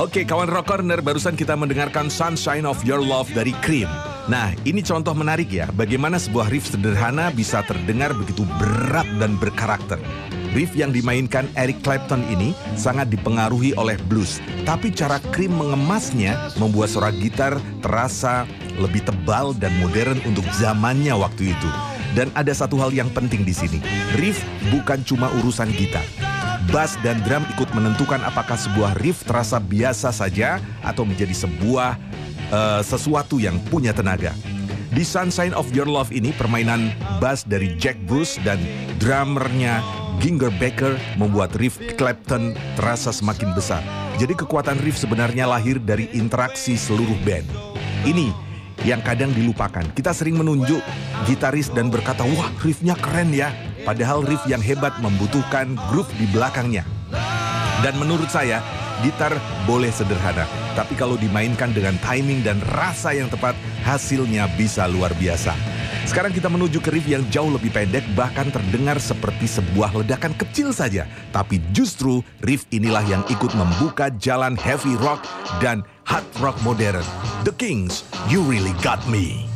Oke, kawan Rock Corner, barusan kita mendengarkan Sunshine of Your Love dari Cream. Nah, ini contoh menarik ya, bagaimana sebuah riff sederhana bisa terdengar begitu berat dan berkarakter. Riff yang dimainkan Eric Clapton ini sangat dipengaruhi oleh blues, tapi cara Cream mengemasnya membuat suara gitar terasa lebih tebal dan modern untuk zamannya waktu itu. Dan ada satu hal yang penting di sini, riff bukan cuma urusan gitar. Bass dan drum ikut menentukan apakah sebuah riff terasa biasa saja atau menjadi sebuah sesuatu yang punya tenaga. Di Sunshine of Your Love ini, permainan bass dari Jack Bruce dan drummernya Ginger Baker membuat riff Clapton terasa semakin besar. Jadi kekuatan riff sebenarnya lahir dari interaksi seluruh band. Ini yang kadang dilupakan. Kita sering menunjuk gitaris dan berkata, wah riffnya keren ya. Padahal riff yang hebat membutuhkan groove di belakangnya. Dan menurut saya, gitar boleh sederhana, tapi kalau dimainkan dengan timing dan rasa yang tepat, hasilnya bisa luar biasa. Sekarang kita menuju ke riff yang jauh lebih pendek, bahkan terdengar seperti sebuah ledakan kecil saja. Tapi justru riff inilah yang ikut membuka jalan heavy rock dan hard rock modern. The Kings, You Really Got Me.